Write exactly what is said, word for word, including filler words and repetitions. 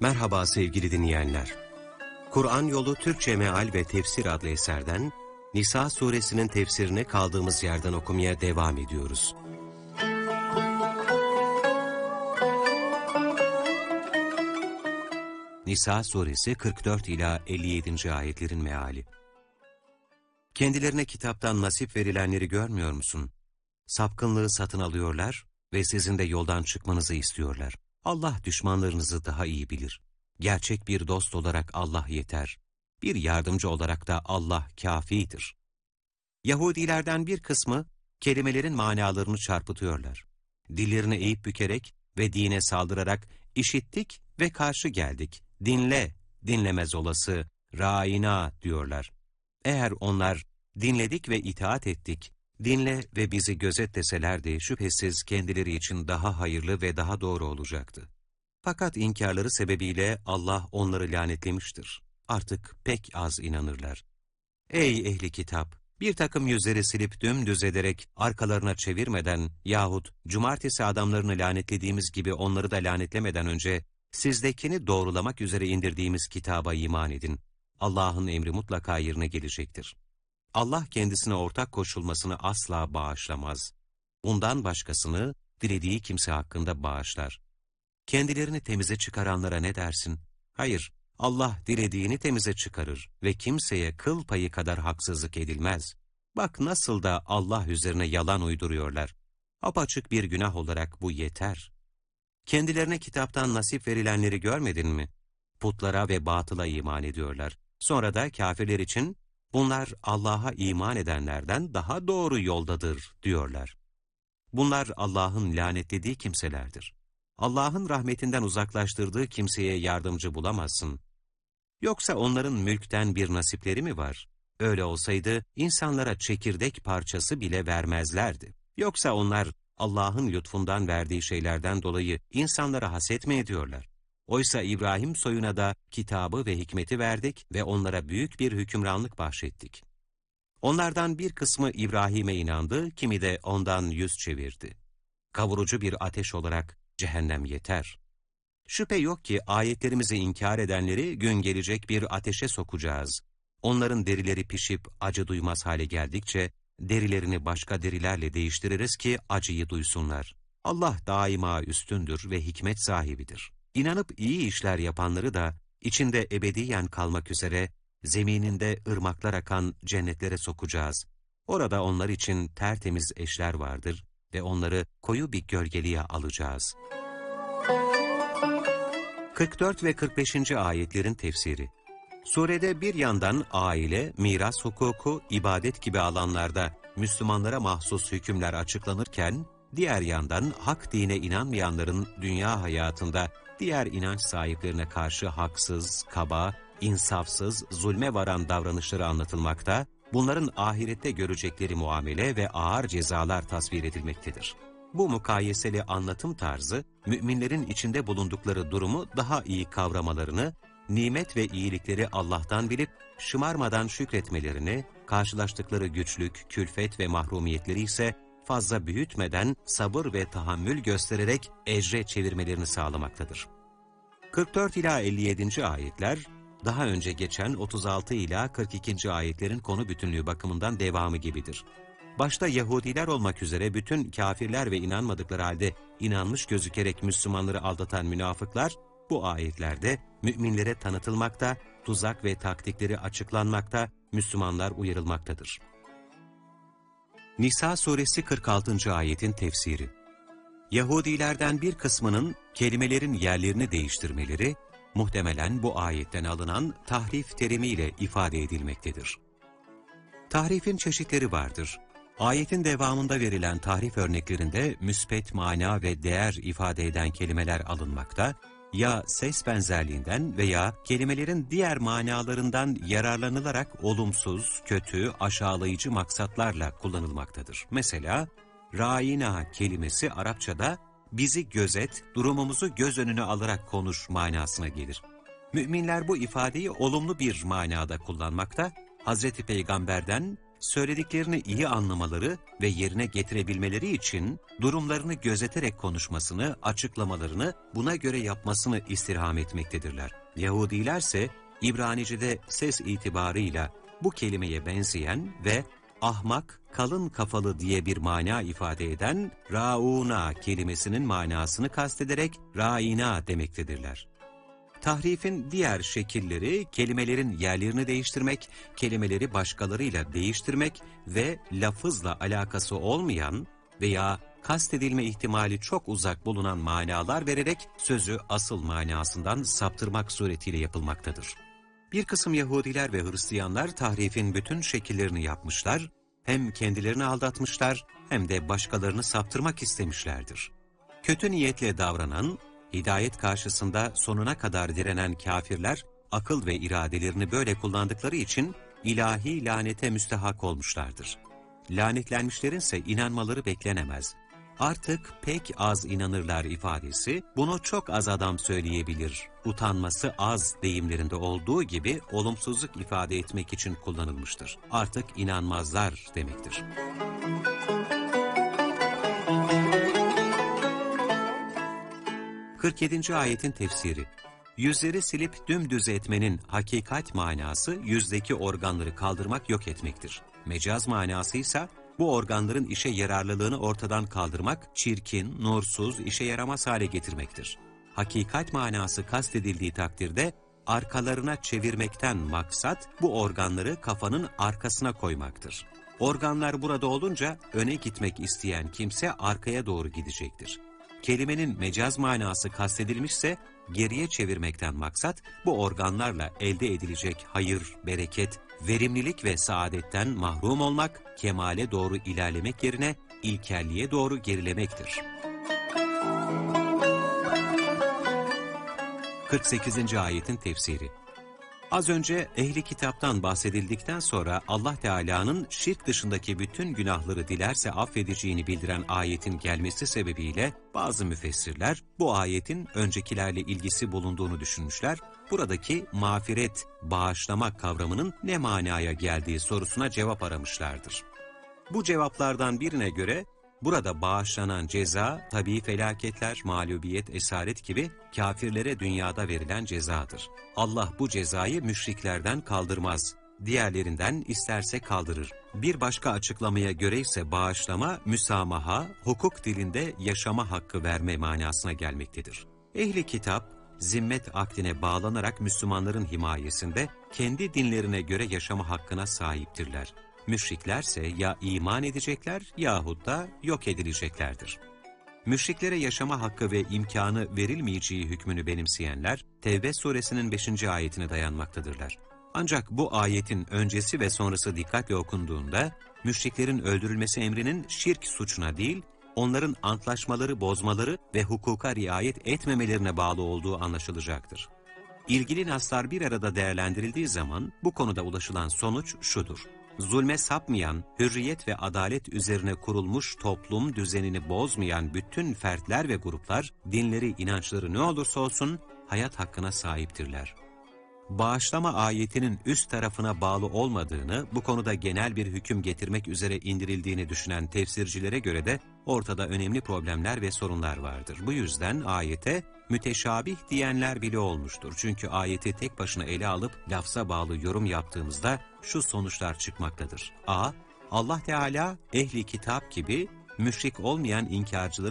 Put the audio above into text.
Merhaba sevgili dinleyenler. Kur'an Yolu Türkçe Meal ve Tefsir adlı eserden Nisa suresinin tefsirini kaldığımız yerden okumaya devam ediyoruz. Nisa suresi kırk dört ila elli yedinci ayetlerin meali. Kendilerine kitaptan nasip verilenleri görmüyor musun? Sapkınlığı satın alıyorlar ve sizin de yoldan çıkmanızı istiyorlar. Allah düşmanlarınızı daha iyi bilir. Gerçek bir dost olarak Allah yeter. Bir yardımcı olarak da Allah kâfidir. Yahudilerden bir kısmı kelimelerin manalarını çarpıtıyorlar. Dillerini eğip bükerek ve dine saldırarak işittik ve karşı geldik. Dinle, dinlemez olası, râina diyorlar. Eğer onlar dinledik ve itaat ettik, dinle ve bizi gözet deselerdi şüphesiz kendileri için daha hayırlı ve daha doğru olacaktı. Fakat inkarları sebebiyle Allah onları lanetlemiştir. Artık pek az inanırlar. Ey ehli kitap! Bir takım yüzleri silip dümdüz ederek arkalarına çevirmeden yahut cumartesi adamlarını lanetlediğimiz gibi onları da lanetlemeden önce sizdekini doğrulamak üzere indirdiğimiz kitaba iman edin. Allah'ın emri mutlaka yerine gelecektir. Allah kendisine ortak koşulmasını asla bağışlamaz. Bundan başkasını dilediği kimse hakkında bağışlar. Kendilerini temize çıkaranlara ne dersin? Hayır, Allah dilediğini temize çıkarır ve kimseye kıl payı kadar haksızlık edilmez. Bak nasıl da Allah üzerine yalan uyduruyorlar. Apaçık bir günah olarak bu yeter. Kendilerine kitaptan nasip verilenleri görmedin mi? Putlara ve batıla iman ediyorlar. Sonra da kafirler için bunlar Allah'a iman edenlerden daha doğru yoldadır diyorlar. Bunlar Allah'ın lanetlediği kimselerdir. Allah'ın rahmetinden uzaklaştırdığı kimseye yardımcı bulamazsın. Yoksa onların mülkten bir nasipleri mi var? Öyle olsaydı insanlara çekirdek parçası bile vermezlerdi. Yoksa onlar Allah'ın lütfundan verdiği şeylerden dolayı insanlara haset mi ediyorlar? Oysa İbrahim soyuna da kitabı ve hikmeti verdik ve onlara büyük bir hükümranlık bahşettik. Onlardan bir kısmı İbrahim'e inandı, kimi de ondan yüz çevirdi. Kavurucu bir ateş olarak cehennem yeter. Şüphe yok ki ayetlerimizi inkar edenleri gün gelecek bir ateşe sokacağız. Onların derileri pişip acı duymaz hale geldikçe derilerini başka derilerle değiştiririz ki acıyı duysunlar. Allah daima üstündür ve hikmet sahibidir. İnanıp iyi işler yapanları da içinde ebediyen kalmak üzere zemininde ırmaklar akan cennetlere sokacağız. Orada onlar için tertemiz eşler vardır ve onları koyu bir gölgeliğe alacağız. kırk dört ve kırk beşinci ayetlerin tefsiri. Surede bir yandan aile, miras hukuku, ibadet gibi alanlarda Müslümanlara mahsus hükümler açıklanırken, diğer yandan hak dine inanmayanların dünya hayatında diğer inanç sahiplerine karşı haksız, kaba, insafsız, zulme varan davranışları anlatılmakta, bunların ahirette görecekleri muamele ve ağır cezalar tasvir edilmektedir. Bu mukayeseli anlatım tarzı, müminlerin içinde bulundukları durumu daha iyi kavramalarını, nimet ve iyilikleri Allah'tan bilip şımarmadan şükretmelerini, karşılaştıkları güçlük, külfet ve mahrumiyetleri ise fazla büyütmeden sabır ve tahammül göstererek ecre çevirmelerini sağlamaktadır. kırk dört ila elli yedinci ayetler, daha önce geçen otuz altı ila kırk ikinci ayetlerin konu bütünlüğü bakımından devamı gibidir. Başta Yahudiler olmak üzere bütün kafirler ve inanmadıkları halde inanmış gözükerek Müslümanları aldatan münafıklar, bu ayetlerde müminlere tanıtılmakta, tuzak ve taktikleri açıklanmakta, Müslümanlar uyarılmaktadır. Nisa suresi kırk altıncı ayetin tefsiri. Yahudilerden bir kısmının kelimelerin yerlerini değiştirmeleri, muhtemelen bu ayetten alınan tahrif terimiyle ifade edilmektedir. Tahrifin çeşitleri vardır. Ayetin devamında verilen tahrif örneklerinde müspet mana ve değer ifade eden kelimeler alınmakta, ya ses benzerliğinden veya kelimelerin diğer manalarından yararlanılarak olumsuz, kötü, aşağılayıcı maksatlarla kullanılmaktadır. Mesela, râina kelimesi Arapçada bizi gözet, durumumuzu göz önüne alarak konuş manasına gelir. Müminler bu ifadeyi olumlu bir manada kullanmakta, Hazreti Peygamber'den söylediklerini iyi anlamaları ve yerine getirebilmeleri için durumlarını gözeterek konuşmasını, açıklamalarını buna göre yapmasını istirham etmektedirler. Yahudilerse İbranice'de ses itibarıyla bu kelimeye benzeyen ve ahmak, kalın kafalı diye bir mana ifade eden rauna kelimesinin manasını kastederek raina demektedirler. Tahrifin diğer şekilleri kelimelerin yerlerini değiştirmek, kelimeleri başkalarıyla değiştirmek ve lafızla alakası olmayan veya kastedilme ihtimali çok uzak bulunan manalar vererek sözü asıl manasından saptırmak suretiyle yapılmaktadır. Bir kısım Yahudiler ve Hristiyanlar tahrifin bütün şekillerini yapmışlar, hem kendilerini aldatmışlar hem de başkalarını saptırmak istemişlerdir. Kötü niyetle davranan, hidayet karşısında sonuna kadar direnen kafirler, akıl ve iradelerini böyle kullandıkları için ilahi lanete müstehak olmuşlardır. Lanetlenmişlerin ise inanmaları beklenemez. Artık pek az inanırlar ifadesi, bunu çok az adam söyleyebilir. Utanması az deyimlerinde olduğu gibi olumsuzluk ifade etmek için kullanılmıştır. Artık inanmazlar demektir. kırk yedinci ayetin tefsiri. Yüzleri silip dümdüz etmenin hakikat manası yüzdeki organları kaldırmak, yok etmektir. Mecaz manası ise bu organların işe yararlılığını ortadan kaldırmak, çirkin, nursuz, işe yaramaz hale getirmektir. Hakikat manası kastedildiği takdirde arkalarına çevirmekten maksat bu organları kafanın arkasına koymaktır. Organlar burada olunca öne gitmek isteyen kimse arkaya doğru gidecektir. Kelimenin mecaz manası kastedilmişse geriye çevirmekten maksat bu organlarla elde edilecek hayır, bereket, verimlilik ve saadetten mahrum olmak, kemale doğru ilerlemek yerine ilkelliğe doğru gerilemektir. kırk sekizinci ayetin tefsiri. Az önce ehli kitaptan bahsedildikten sonra Allah Teala'nın şirk dışındaki bütün günahları dilerse affedeceğini bildiren ayetin gelmesi sebebiyle bazı müfessirler bu ayetin öncekilerle ilgisi bulunduğunu düşünmüşler. Buradaki mağfiret, bağışlama kavramının ne manaya geldiği sorusuna cevap aramışlardır. Bu cevaplardan birine göre burada bağışlanan ceza, tabii felaketler, mağlubiyet, esaret gibi kafirlere dünyada verilen cezadır. Allah bu cezayı müşriklerden kaldırmaz, diğerlerinden isterse kaldırır. Bir başka açıklamaya göre ise bağışlama, müsamaha, hukuk dilinde yaşama hakkı verme manasına gelmektedir. Ehli kitap, zimmet akdine bağlanarak Müslümanların himayesinde kendi dinlerine göre yaşama hakkına sahiptirler. Müşriklerse ya iman edecekler yahut da yok edileceklerdir. Müşriklere yaşama hakkı ve imkanı verilmeyeceği hükmünü benimseyenler, Tevbe suresinin beşinci ayetine dayanmaktadırlar. Ancak bu ayetin öncesi ve sonrası dikkatle okunduğunda, müşriklerin öldürülmesi emrinin şirk suçuna değil, onların antlaşmaları bozmaları ve hukuka riayet etmemelerine bağlı olduğu anlaşılacaktır. İlgili naslar bir arada değerlendirildiği zaman bu konuda ulaşılan sonuç şudur: zulme sapmayan, hürriyet ve adalet üzerine kurulmuş toplum düzenini bozmayan bütün fertler ve gruplar, dinleri, inançları ne olursa olsun hayat hakkına sahiptirler. Bağışlama ayetinin üst tarafına bağlı olmadığını, bu konuda genel bir hüküm getirmek üzere indirildiğini düşünen tefsircilere göre de ortada önemli problemler ve sorunlar vardır. Bu yüzden ayete müteşabih diyenler bile olmuştur. Çünkü ayeti tek başına ele alıp lafza bağlı yorum yaptığımızda şu sonuçlar çıkmaktadır. A. Allah Teala ehli kitap gibi müşrik olmayan inkarcıları